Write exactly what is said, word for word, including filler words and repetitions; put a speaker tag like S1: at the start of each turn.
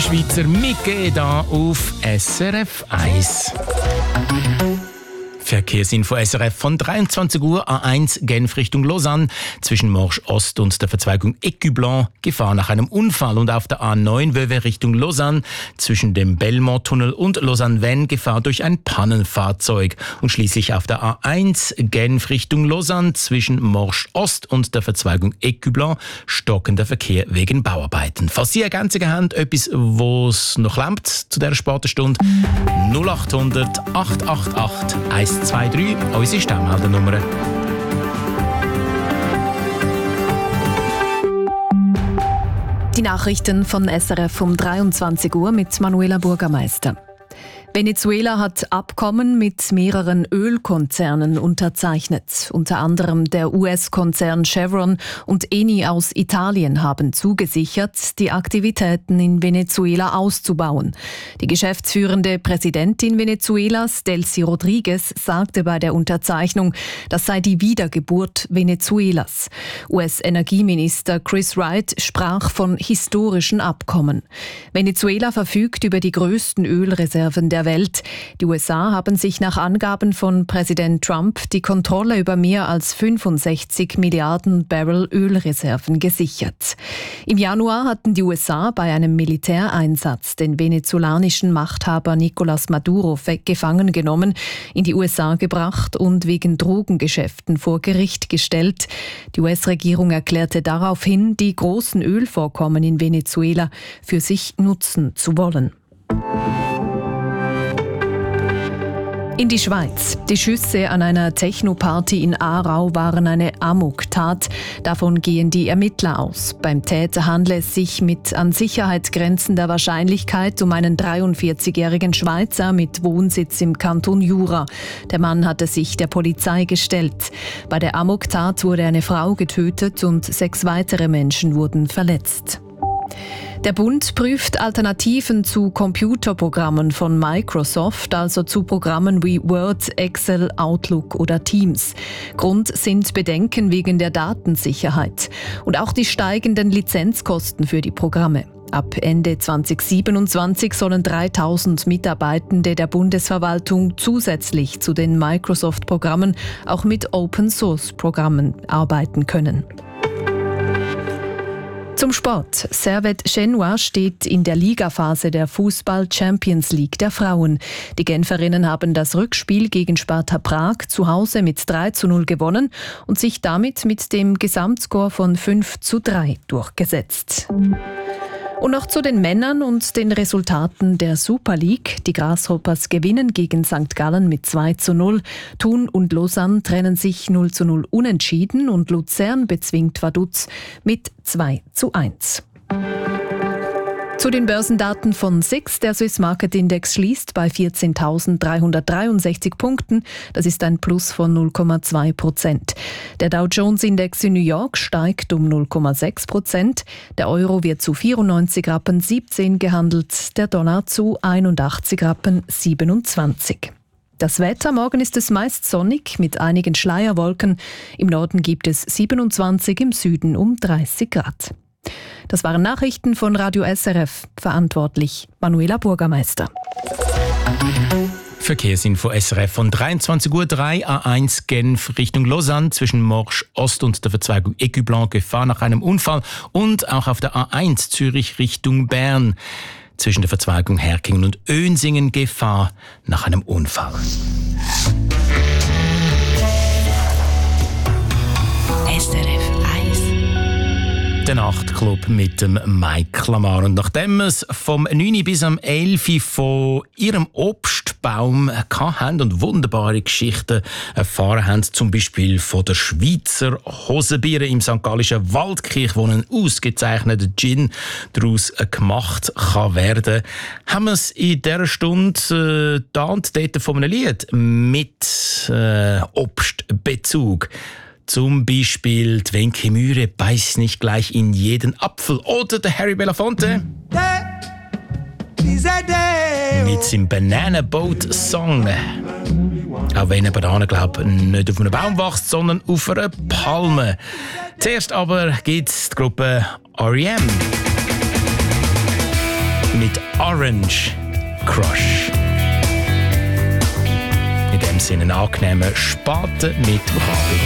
S1: Schweizer mitgehen hier auf S R F eins. Verkehrsinfo S R F von dreiundzwanzig Uhr A eins Genf Richtung Lausanne zwischen Morsch Ost und der Verzweigung Écu-Blanc Gefahr nach einem Unfall und auf der A neun Wöwe Richtung Lausanne zwischen dem Belmont-Tunnel und Lausanne-Vennes Gefahr durch ein Pannenfahrzeug und schließlich auf der A eins Genf Richtung Lausanne zwischen Morsch Ost und der Verzweigung Écu-Blanc stockender Verkehr wegen Bauarbeiten. Falls Sie Ergänzungen haben, etwas, was noch lemmt zu dieser Spätenstunde, null acht hundert acht acht acht eins zwei drei, unsere Stammmeldernummer.
S2: Die Nachrichten von S R F um dreiundzwanzig Uhr mit Manuela Bürgermeister. Venezuela hat Abkommen mit mehreren Ölkonzernen unterzeichnet. Unter anderem der U S-Konzern Chevron und Eni aus Italien haben zugesichert, die Aktivitäten in Venezuela auszubauen. Die geschäftsführende Präsidentin Venezuelas, Delcy Rodriguez, sagte bei der Unterzeichnung, das sei die Wiedergeburt Venezuelas. U S-Energieminister Chris Wright sprach von historischen Abkommen. Venezuela verfügt über die größten Ölreserven der Welt. Die U S A haben sich nach Angaben von Präsident Trump die Kontrolle über mehr als fünfundsechzig Milliarden Barrel Ölreserven gesichert. Im Januar hatten die U S A bei einem Militäreinsatz den venezolanischen Machthaber Nicolás Maduro gefangen genommen, in die U S A gebracht und wegen Drogengeschäften vor Gericht gestellt. Die U S-Regierung erklärte daraufhin, die großen Ölvorkommen in Venezuela für sich nutzen zu wollen. In die Schweiz. Die Schüsse an einer Techno-Party in Aarau waren eine Amok-Tat. Davon gehen die Ermittler aus. Beim Täter handle es sich mit an Sicherheit grenzender Wahrscheinlichkeit um einen dreiundvierzigjährigen Schweizer mit Wohnsitz im Kanton Jura. Der Mann hatte sich der Polizei gestellt. Bei der Amok-Tat wurde eine Frau getötet und sechs weitere Menschen wurden verletzt. Der Bund prüft Alternativen zu Computerprogrammen von Microsoft, also zu Programmen wie Word, Excel, Outlook oder Teams. Grund sind Bedenken wegen der Datensicherheit und auch die steigenden Lizenzkosten für die Programme. Ab Ende zweitausendsiebenundzwanzig sollen dreitausend Mitarbeitende der Bundesverwaltung zusätzlich zu den Microsoft-Programmen auch mit Open-Source-Programmen arbeiten können. Zum Sport. Servette Genua steht in der Ligaphase der Fußball-Champions League der Frauen. Die Genferinnen haben das Rückspiel gegen Sparta Prag zu Hause mit drei zu null gewonnen und sich damit mit dem Gesamtscore von fünf zu drei durchgesetzt. Und noch zu den Männern und den Resultaten der Super League. Die Grasshoppers gewinnen gegen Sankt Gallen mit zwei zu null. Thun und Lausanne trennen sich null zu null unentschieden und Luzern bezwingt Vaduz mit zwei zu eins. Zu den Börsendaten von S I X. Der Swiss Market Index schließt bei vierzehntausenddreihundertdreiundsechzig Punkten. Das ist ein Plus von null Komma zwei Prozent. Der Dow Jones Index in New York steigt um null Komma sechs Prozent. Der Euro wird zu vierundneunzig Rappen siebzehn gehandelt, der Dollar zu einundachtzig Rappen siebenundzwanzig. Das Wetter, morgen ist es meist sonnig mit einigen Schleierwolken. Im Norden gibt es siebenundzwanzig, im Süden um dreißig Grad. Das waren Nachrichten von Radio S R F. Verantwortlich Manuela Bürgermeister.
S1: Verkehrsinfo S R F von dreiundzwanzig Uhr drei A eins Genf Richtung Lausanne zwischen Morsch Ost und der Verzweigung Écu-Blanc Gefahr nach einem Unfall und auch auf der A eins Zürich Richtung Bern zwischen der Verzweigung Herkingen und Önsingen Gefahr nach einem Unfall.
S2: S R F eins.
S1: Der Nachtclub mit dem Mike Lamar. Und nachdem wir es vom neun bis am elf von ihrem Obstbaum hatten und wunderbare Geschichten erfahren haben, zum Beispiel von der Schweizer Hosenbiere im Sankt Gallischen Waldkirch, wo ein ausgezeichneter Gin daraus gemacht kann werden, haben wir es in dieser Stunde äh, da und dort von einem Lied mit äh, Obstbezug. Zum Beispiel die Wenke Mühre beißt nicht gleich in jeden Apfel. Oder der Harry Belafonte mit seinem Banana Boat Song. Auch wenn eine Banane, glaube ich, nicht auf einem Baum wächst, sondern auf einer Palme. Zuerst aber gibt es die Gruppe R E M mit Orange Crush. In dem Sinne einen angenehmen späten Mittwochabend.